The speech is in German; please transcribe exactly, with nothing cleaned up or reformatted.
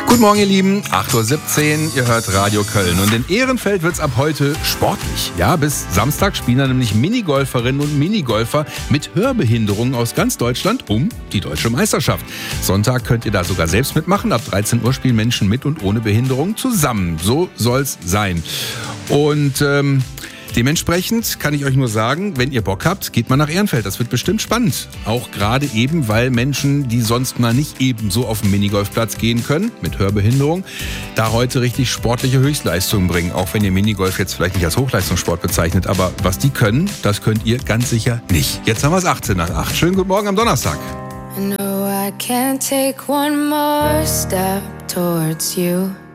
Guten Morgen, ihr Lieben. acht Uhr siebzehn, ihr hört Radio Köln. Und in Ehrenfeld wird's ab heute sportlich. Ja, bis Samstag spielen da nämlich Minigolferinnen und Minigolfer mit Hörbehinderungen aus ganz Deutschland um die deutsche Meisterschaft. Sonntag könnt ihr da sogar selbst mitmachen. Ab dreizehn Uhr spielen Menschen mit und ohne Behinderung zusammen. So soll's sein. Und ähm, dementsprechend kann ich euch nur sagen, wenn ihr Bock habt, geht mal nach Ehrenfeld. Das wird bestimmt spannend. Auch gerade eben, weil Menschen, die sonst mal nicht eben so auf den Minigolfplatz gehen können, mit Hörbehinderung, da heute richtig sportliche Höchstleistungen bringen. Auch wenn ihr Minigolf jetzt vielleicht nicht als Hochleistungssport bezeichnet, aber was die können, das könnt ihr ganz sicher nicht. Jetzt haben wir es achtzehn nach acht. Schönen guten Morgen am Donnerstag. I know I can't take one more step towards you.